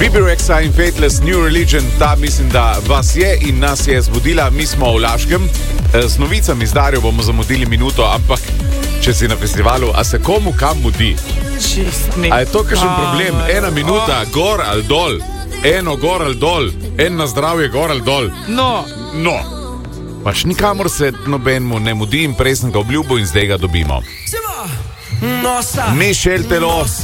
Bibi Rexha in Faithless New Religion, ta mislim, da vas je in nas je zbudila. Mi smo v Laškem, s novicami z Darjo bomo zamudili minuto, ampak če si na festivalu, a se komu kam mudi? A je to kakšen problem? 1 minuta, gor ali dol, eno gor ali dol, en na zdravje gor ali dol. No. Pač nikamor se nobenmu ne mudi in prej sem ga obljubil in zdaj ga dobimo. Mišel Telo.